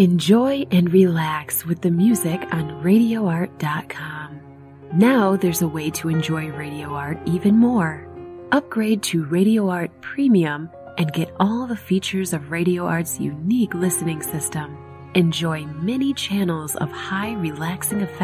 Enjoy and relax with the music on RadioArt.com. Now there's a way to enjoy Radio Art even more. Upgrade to Radio Art Premium and get all the features of Radio Art's unique listening system. Enjoy many channels of high relaxing effects